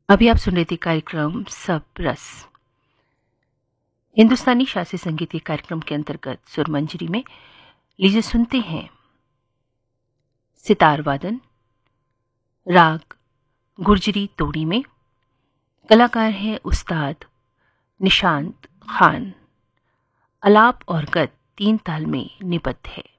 अभी आप सुन रहे थे कार्यक्रम सब रस। हिंदुस्तानी शास्त्रीय संगीत के कार्यक्रम के अंतर्गत सुरमंजरी में लीजिए सुनते हैं सितार वादन राग गुर्जरी तोड़ी में। कलाकार हैं उस्ताद निशांत खान। अलाप और गत तीन ताल में निबद्ध है।